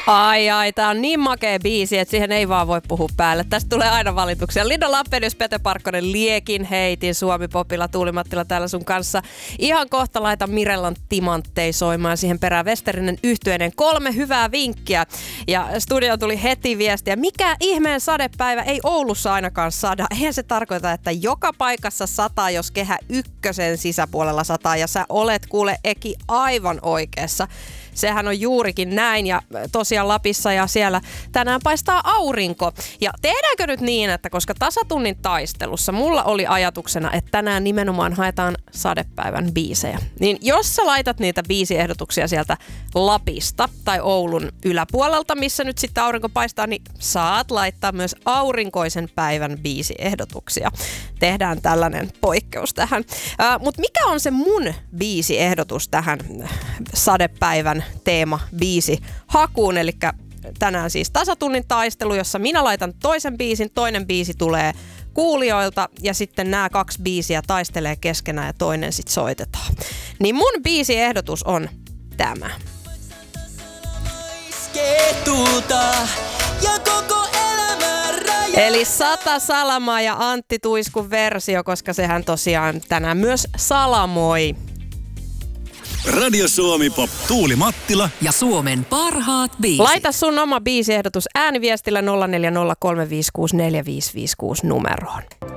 Ai, tää on niin makea biisi, että siihen ei vaan voi puhua päälle. Tästä tulee aina valituksia. Linda Lappenius, Pete Parkkonen, Liekin heitin Suomi-popilla, Tuuli Mattila täällä sun kanssa. Ihan kohta laita Mirellan timanttei soimaan siihen perään Westerinen yhtyeiden 3 hyvää vinkkiä. Ja studio tuli heti viestiä, mikä ihmeen sadepäivä ei Oulussa ainakaan sada. Eihän se tarkoita, että joka paikassa sataa, jos Kehä Ykkösen sisäpuolella sataa. Ja sä olet kuule Eki aivan oikeassa. Sehän on juurikin näin ja tosiaan Lapissa ja siellä tänään paistaa aurinko. Ja tehdäänkö nyt niin, että koska tasatunnin taistelussa mulla oli ajatuksena, että tänään nimenomaan haetaan sadepäivän biisejä. Niin jos sä laitat niitä biisiehdotuksia sieltä Lapista tai Oulun yläpuolelta, missä nyt sitten aurinko paistaa, niin saat laittaa myös aurinkoisen päivän biisiehdotuksia. Tehdään tällainen poikkeus tähän. Mutta mikä on se mun biisiehdotus tähän sadepäivän teema biisi hakuun, eli tänään siis tasatunnin taistelu, jossa minä laitan toisen biisin, toinen biisi tulee kuulijoilta ja sitten nämä 2 biisiä taistelee keskenään ja toinen sitten soitetaan. Niin mun biisiehdotus on tämä. Eli 100 Salamaa ja Antti Tuiskun versio, koska sehän tosiaan tänään myös salamoi. Radio Suomi Pop, Tuuli Mattila ja Suomen parhaat biisit. Laita sun oma biisiehdotus ääniviestillä 0403564556 numeroon.